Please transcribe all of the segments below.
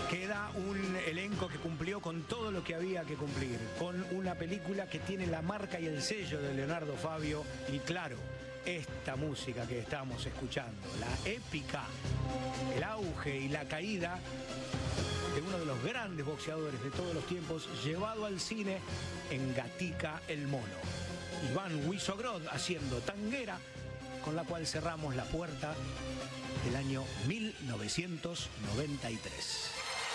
Queda un elenco que cumplió con todo lo que había que cumplir, con una película que tiene la marca y el sello de Leonardo Fabio y claro, esta música que estamos escuchando, la épica, el auge y la caída de uno de los grandes boxeadores de todos los tiempos, llevado al cine en Gatica el Mono. Iván Wisogrod haciendo Tanguera, con la cual cerramos la puerta del año 1993.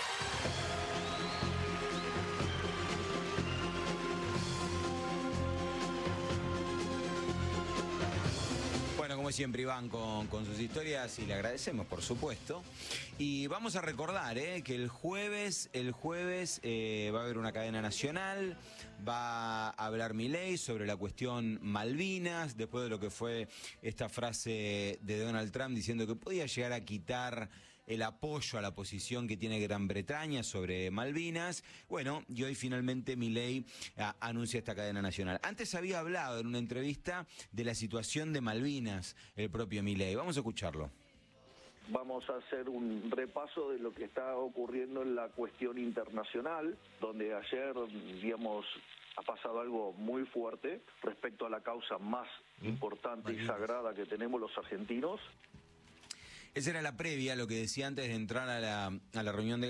Bueno, como siempre, Iván con sus historias y le agradecemos, por supuesto. Y vamos a recordar que el jueves va a haber una cadena nacional, va a hablar Milei sobre la cuestión Malvinas, después de lo que fue esta frase de Donald Trump diciendo que podía llegar a quitar el apoyo a la posición que tiene Gran Bretaña sobre Malvinas. Bueno, y hoy finalmente Milei anuncia esta cadena nacional. Antes había hablado en una entrevista de la situación de Malvinas, el propio Milei. Vamos a escucharlo. Vamos a hacer un repaso de lo que está ocurriendo en la cuestión internacional, donde ayer, digamos, ha pasado algo muy fuerte respecto a la causa más importante y sagrada que tenemos los argentinos. Esa era la previa, lo que decía antes de entrar a la reunión de